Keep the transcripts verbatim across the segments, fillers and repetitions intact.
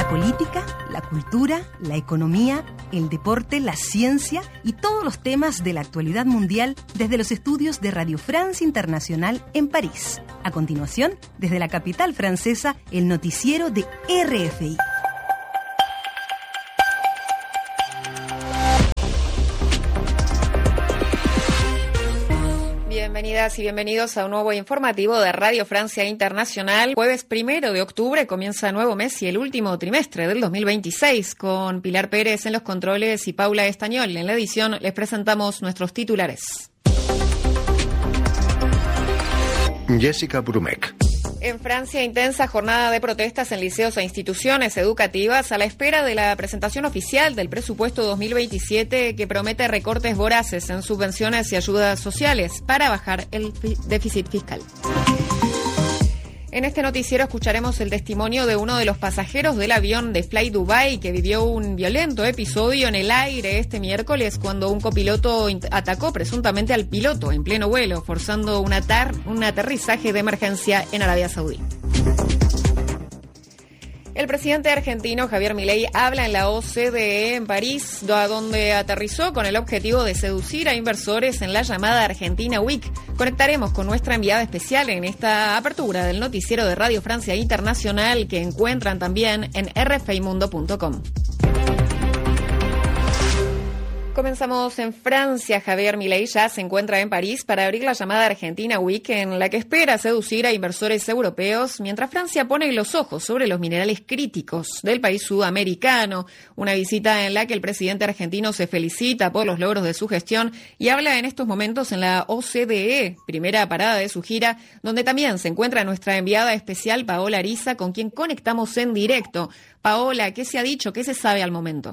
política, la cultura, la economía, el deporte, la ciencia y todos los temas de la actualidad mundial desde los estudios de Radio France Internacional en París. A continuación, desde la capital francesa, el noticiero de R F I. Bienvenidas y bienvenidos a un nuevo informativo de Radio Francia Internacional. Jueves primero de octubre comienza nuevo mes y el último trimestre del dos mil veintiséis. Con Pilar Pérez en los controles y Paula Estañol en la edición, les presentamos nuestros titulares. Jessica Brumek. En Francia, intensa jornada de protestas en liceos e instituciones educativas a la espera de la presentación oficial del presupuesto dos mil veintisiete que promete recortes voraces en subvenciones y ayudas sociales para bajar el fi- déficit fiscal. En este noticiero escucharemos el testimonio de uno de los pasajeros del avión de Fly Dubai que vivió un violento episodio en el aire este miércoles cuando un copiloto atacó presuntamente al piloto en pleno vuelo, forzando un, atar- un aterrizaje de emergencia en Arabia Saudí. El presidente argentino Javier Milei habla en la O C D E en París, donde aterrizó con el objetivo de seducir a inversores en la llamada Argentina Week. Conectaremos con nuestra enviada especial en esta apertura del noticiero de Radio Francia Internacional que encuentran también en r f i mundo punto com. Comenzamos en Francia. Javier Milei ya se encuentra en París para abrir la llamada Argentina Week, en la que espera seducir a inversores europeos, mientras Francia pone los ojos sobre los minerales críticos del país sudamericano. Una visita en la que el presidente argentino se felicita por los logros de su gestión y habla en estos momentos en la O C D E, primera parada de su gira, donde también se encuentra nuestra enviada especial Paola Ariza, con quien conectamos en directo. Paola, ¿qué se ha dicho? ¿Qué se sabe al momento?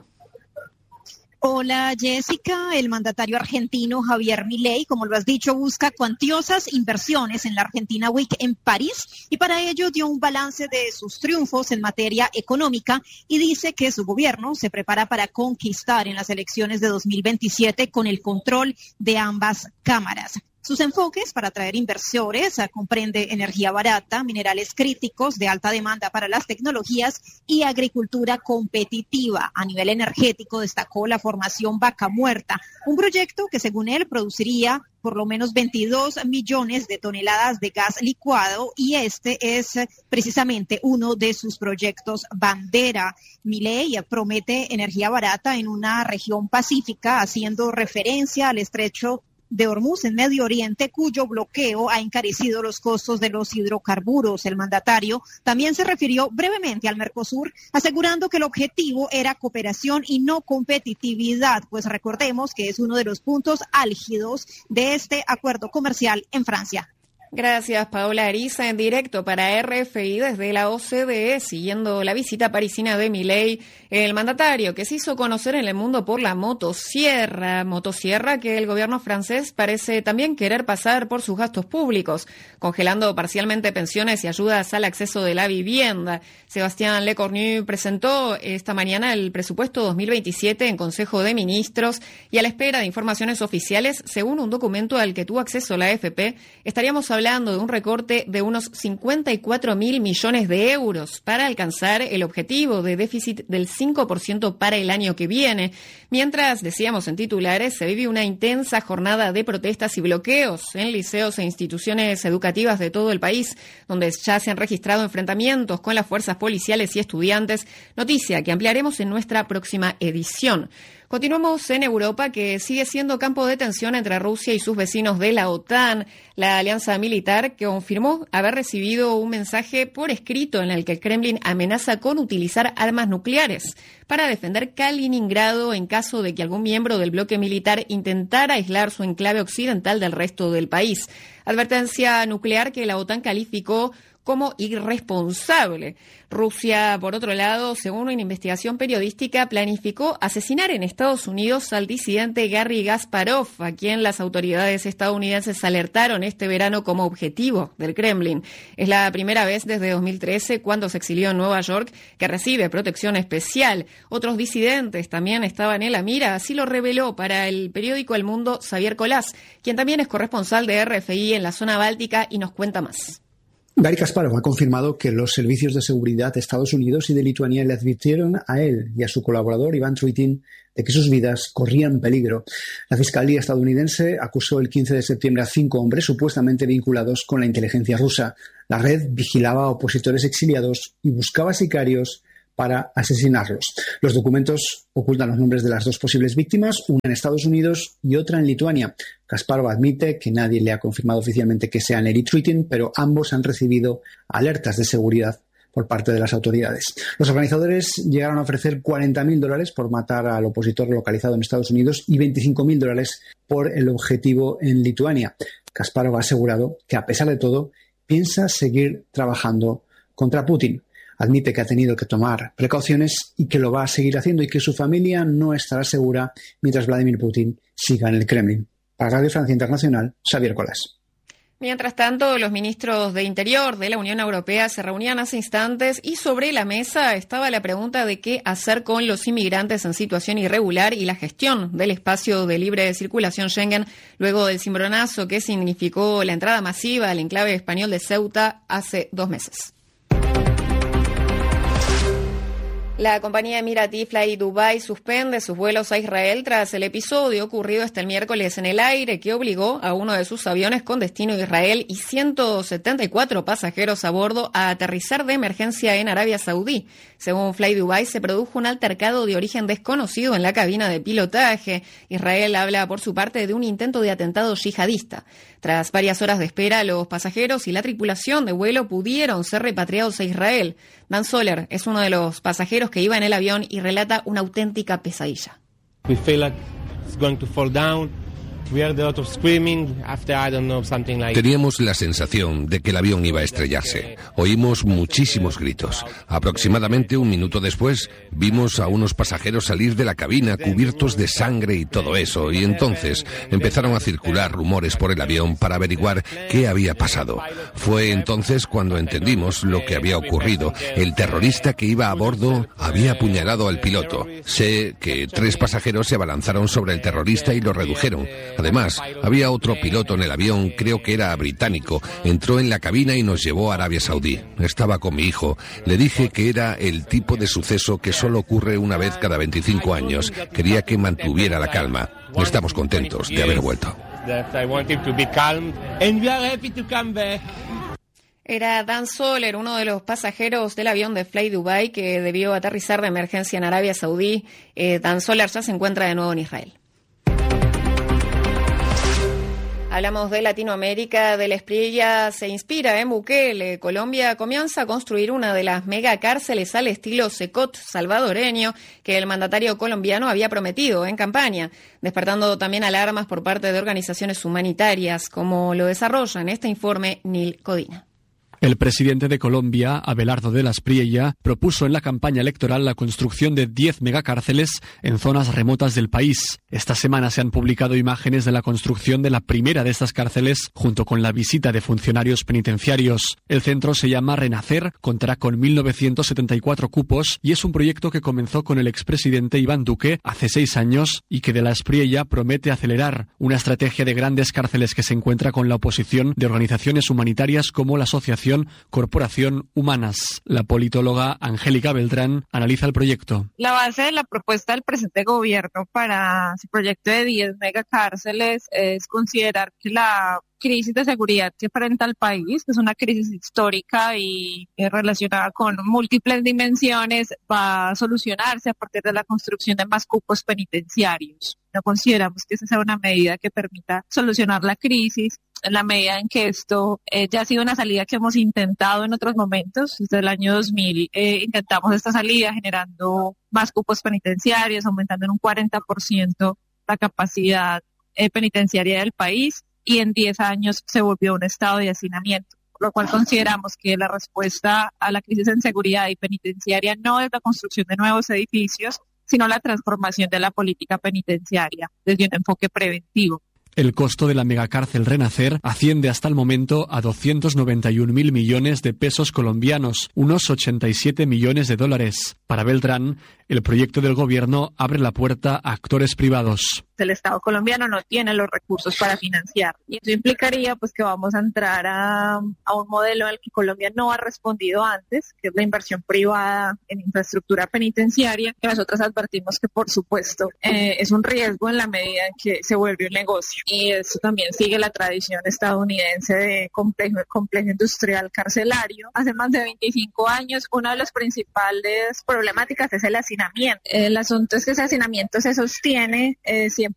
Hola Jessica, el mandatario argentino Javier Milei, como lo has dicho, busca cuantiosas inversiones en la Argentina Week en París y para ello dio un balance de sus triunfos en materia económica y dice que su gobierno se prepara para conquistar en las elecciones de dos mil veintisiete con el control de ambas cámaras. Sus enfoques para atraer inversores uh, comprende energía barata, minerales críticos de alta demanda para las tecnologías y agricultura competitiva. A nivel energético destacó la formación Vaca Muerta, un proyecto que según él produciría por lo menos veintidós millones de toneladas de gas licuado y este es precisamente uno de sus proyectos bandera. Milei promete energía barata en una región pacífica, haciendo referencia al estrecho de Hormuz en Medio Oriente, cuyo bloqueo ha encarecido los costos de los hidrocarburos. El mandatario también se refirió brevemente al Mercosur, asegurando que el objetivo era cooperación y no competitividad, pues recordemos que es uno de los puntos álgidos de este acuerdo comercial en Francia. Gracias, Paola Ariza, en directo para R F I desde la O C D E, siguiendo la visita parisina de Milei, el mandatario que se hizo conocer en el mundo por la motosierra, motosierra que el gobierno francés parece también querer pasar por sus gastos públicos, congelando parcialmente pensiones y ayudas al acceso de la vivienda. Sebastián Lecornu presentó esta mañana el presupuesto dos mil veintisiete en Consejo de Ministros y a la espera de informaciones oficiales, según un documento al que tuvo acceso la A F P, estaríamos hablando hablando de un recorte de unos cincuenta y cuatro mil millones de euros para alcanzar el objetivo de déficit del cinco por ciento para el año que viene. Mientras, decíamos en titulares, se vive una intensa jornada de protestas y bloqueos en liceos e instituciones educativas de todo el país, donde ya se han registrado enfrentamientos con las fuerzas policiales y estudiantes, noticia que ampliaremos en nuestra próxima edición. Continuamos en Europa, que sigue siendo campo de tensión entre Rusia y sus vecinos de la OTAN. La alianza militar confirmó haber recibido un mensaje por escrito en el que el Kremlin amenaza con utilizar armas nucleares para defender Kaliningrado en caso de que algún miembro del bloque militar intentara aislar su enclave occidental del resto del país. Advertencia nuclear que la OTAN calificó como irresponsable. Rusia, por otro lado, según una investigación periodística, planificó asesinar en Estados Unidos al disidente Garry Kasparov, a quien las autoridades estadounidenses alertaron este verano como objetivo del Kremlin. Es la primera vez desde dos mil trece, cuando se exilió en Nueva York, que recibe protección especial. Otros disidentes también estaban en la mira, así lo reveló para el periódico El Mundo Xavier Colás, quien también es corresponsal de R F I en la zona báltica y nos cuenta más. Garry Kasparov ha confirmado que los servicios de seguridad de Estados Unidos y de Lituania le advirtieron a él y a su colaborador Iván Truitin de que sus vidas corrían peligro. La Fiscalía estadounidense acusó el quince de septiembre a cinco hombres supuestamente vinculados con la inteligencia rusa. La red vigilaba a opositores exiliados y buscaba sicarios para asesinarlos. Los documentos ocultan los nombres de las dos posibles víctimas, una en Estados Unidos y otra en Lituania. Kasparov admite que nadie le ha confirmado oficialmente que sean él y Truitin, pero ambos han recibido alertas de seguridad por parte de las autoridades. Los organizadores llegaron a ofrecer cuarenta mil dólares por matar al opositor localizado en Estados Unidos y veinticinco mil dólares por el objetivo en Lituania. Kasparov ha asegurado que, a pesar de todo, piensa seguir trabajando contra Putin. Admite que ha tenido que tomar precauciones y que lo va a seguir haciendo y que su familia no estará segura mientras Vladimir Putin siga en el Kremlin. Para Radio Francia Internacional, Xavier Colás. Mientras tanto, los ministros de Interior de la Unión Europea se reunían hace instantes y sobre la mesa estaba la pregunta de qué hacer con los inmigrantes en situación irregular y la gestión del espacio de libre circulación Schengen luego del cimbronazo que significó la entrada masiva al enclave español de Ceuta hace dos meses. La compañía emiratí Fly Dubai suspende sus vuelos a Israel tras el episodio ocurrido este miércoles en el aire que obligó a uno de sus aviones con destino a Israel y ciento setenta y cuatro pasajeros a bordo a aterrizar de emergencia en Arabia Saudí. Según Fly Dubai, se produjo un altercado de origen desconocido en la cabina de pilotaje. Israel habla por su parte de un intento de atentado yihadista. Tras varias horas de espera, los pasajeros y la tripulación de vuelo pudieron ser repatriados a Israel. Dan Soler es uno de los pasajeros que iba en el avión y relata una auténtica pesadilla. We feel like it's going to fall down. We heard a lot of screaming after, I don't know, something like... Teníamos la sensación de que el avión iba a estrellarse. Oímos muchísimos gritos. Aproximadamente un minuto después, vimos a unos pasajeros salir de la cabina cubiertos de sangre y todo eso, y entonces empezaron a circular rumores por el avión para averiguar qué había pasado. Fue entonces cuando entendimos lo que había ocurrido. El terrorista que iba a bordo había apuñalado al piloto. Sé que tres pasajeros se abalanzaron sobre el terrorista y lo redujeron. Además, había otro piloto en el avión, creo que era británico. Entró en la cabina y nos llevó a Arabia Saudí. Estaba con mi hijo. Le dije que era el tipo de suceso que solo ocurre una vez cada veinticinco años. Quería que mantuviera la calma. Estamos contentos de haber vuelto. Era Dan Soler, uno de los pasajeros del avión de Fly Dubai que debió aterrizar de emergencia en Arabia Saudí. Eh, Dan Soler ya se encuentra de nuevo en Israel. Hablamos de Latinoamérica, del Espriella se inspira en Bukele. Colombia comienza a construir una de las megacárceles al estilo Secot salvadoreño que el mandatario colombiano había prometido en campaña, despertando también alarmas por parte de organizaciones humanitarias, como lo desarrolla en este informe Nil Codina. El presidente de Colombia, Abelardo de la Espriella, propuso en la campaña electoral la construcción de diez megacárceles en zonas remotas del país. Esta semana se han publicado imágenes de la construcción de la primera de estas cárceles junto con la visita de funcionarios penitenciarios. El centro se llama Renacer, contará con mil novecientos setenta y cuatro cupos y es un proyecto que comenzó con el expresidente Iván Duque hace seis años y que de la Espriella promete acelerar una estrategia de grandes cárceles que se encuentra con la oposición de organizaciones humanitarias como la Asociación Corporación Humanas. La politóloga Angélica Beltrán analiza el proyecto. La base de la propuesta del presente gobierno para su proyecto de diez megacárceles es considerar que la crisis de seguridad que enfrenta el país, que es una crisis histórica y eh, relacionada con múltiples dimensiones, va a solucionarse a partir de la construcción de más cupos penitenciarios. No consideramos que esa sea una medida que permita solucionar la crisis, en la medida en que esto eh, ya ha sido una salida que hemos intentado en otros momentos. Desde el año dos mil eh, intentamos esta salida generando más cupos penitenciarios, aumentando en un cuarenta por ciento la capacidad eh, penitenciaria del país, y en diez años se volvió un estado de hacinamiento, por lo cual consideramos que la respuesta a la crisis en seguridad y penitenciaria no es la construcción de nuevos edificios, sino la transformación de la política penitenciaria desde un enfoque preventivo. El costo de la megacárcel Renacer asciende hasta el momento a doscientos noventa y un mil millones de pesos colombianos, unos ochenta y siete millones de dólares. Para Beltrán, el proyecto del gobierno abre la puerta a actores privados. El Estado colombiano no tiene los recursos para financiar y eso implicaría pues que vamos a entrar a, a un modelo al que Colombia no ha respondido antes, que es la inversión privada en infraestructura penitenciaria, que nosotros advertimos que por supuesto eh, es un riesgo en la medida en que se vuelve un negocio, y eso también sigue la tradición estadounidense de complejo, complejo industrial carcelario. Hace más de veinticinco años una de las principales problemáticas es el hacinamiento. El asunto es que ese hacinamiento se sostiene eh, siempre